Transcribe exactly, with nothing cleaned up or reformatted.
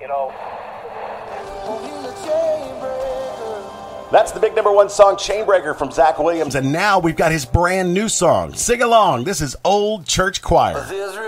you know. That's the big number one song, Chainbreaker, from Zach Williams. And now we've got his brand new song, Sing Along. This is Old Church Choir. There's